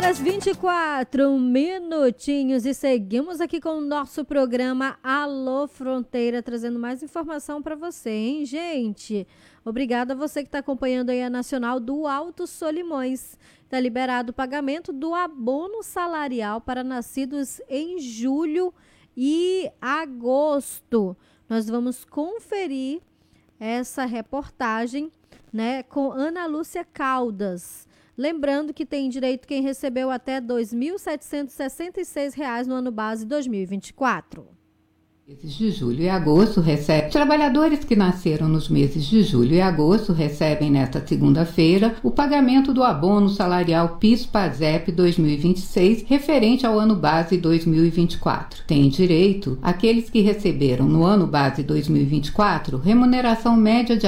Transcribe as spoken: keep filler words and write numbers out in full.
horas e vinte e quatro minutinhos e seguimos aqui com o nosso programa Alô Fronteira, trazendo mais informação para você, hein, gente? Obrigada a você que está acompanhando aí a Nacional do Alto Solimões. Está liberado o pagamento do abono salarial para nascidos em julho e agosto. Nós vamos conferir essa reportagem, né, com Ana Lúcia Caldas. Lembrando que tem direito quem recebeu até dois mil setecentos e sessenta e seis reais no ano base dois mil e vinte e quatro. Meses de julho e agosto recebem. Trabalhadores que nasceram nos meses de julho e agosto recebem nesta segunda-feira o pagamento do abono salarial PIS/PASEP dois mil e vinte e seis referente ao ano base dois mil e vinte e quatro. Tem direito aqueles que receberam no ano base dois mil e vinte e quatro remuneração média de